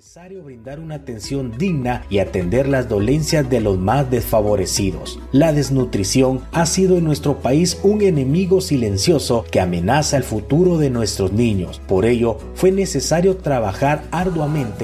necesario brindar una atención digna y atender las dolencias de los más desfavorecidos. La desnutrición ha sido en nuestro país un enemigo silencioso que amenaza el futuro de nuestros niños. Por ello, fue necesario trabajar arduamente